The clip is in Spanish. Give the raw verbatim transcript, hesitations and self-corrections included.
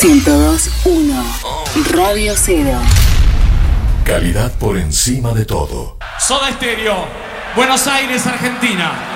ciento dos punto uno Radio Cero. Calidad por encima de todo. Soda Stereo, Buenos Aires, Argentina.